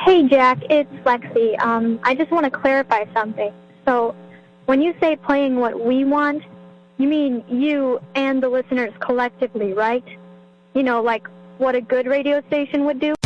Hey, Jack, it's Lexi. I just want to clarify something. So, when you say playing what we want, you mean you and the listeners collectively, right? You know, like what a good radio station would do?